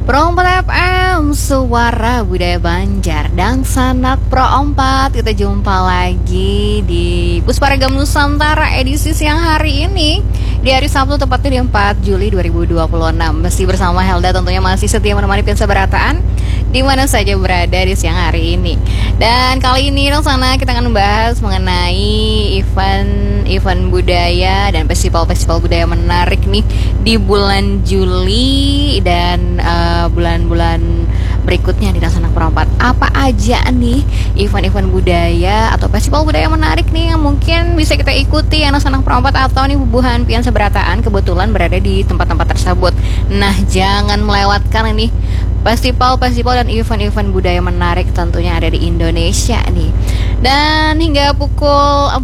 Pro 4 FM, Suara Budaya Banjar dan Sanak Pro 4. Kita jumpa lagi di Pusparagam Nusantara edisi siang hari ini, di hari Sabtu tepatnya di 4 Juli 2026. Masih bersama Helda, tentunya masih setia menemani Piansa Berataan di mana saja berada di siang hari ini. Dan kali ini Sana kita akan membahas mengenai event budaya dan festival-festival budaya menarik nih di bulan Juli dan bulan-bulan berikutnya di Sanak Pro 4. Apa aja nih event-event budaya atau festival budaya menarik nih yang mungkin bisa kita ikuti anak Sanak Pro 4 atau nih Bubuhan Piansa Berataan kebetulan berada di tempat-tempat tersebut. Nah, jangan melewatkan ini festival-festival dan event-event budaya menarik tentunya ada di Indonesia nih. Dan hingga pukul